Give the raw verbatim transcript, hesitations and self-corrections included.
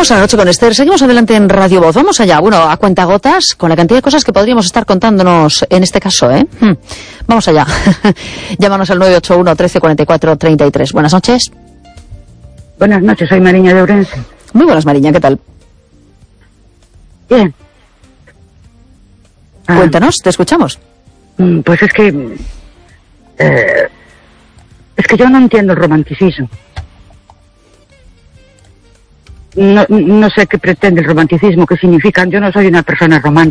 Seguimos a la noche con Esther, seguimos adelante en Radio Voz. Vamos allá, bueno, a cuentagotas, con la cantidad de cosas que podríamos estar contándonos en este caso, ¿eh? Hmm. Vamos allá. Llámanos al nueve ocho uno, trece, cuarenta y cuatro, treinta y tres. Buenas noches. Buenas noches, soy Mariña de Ourense. Muy buenas, Mariña, ¿qué tal? Bien. Ah, Cuéntanos, te escuchamos. Pues es que... Eh, es que yo no entiendo el romanticismo. No, no sé qué pretende el romanticismo, qué significan. Yo no soy una persona romántica.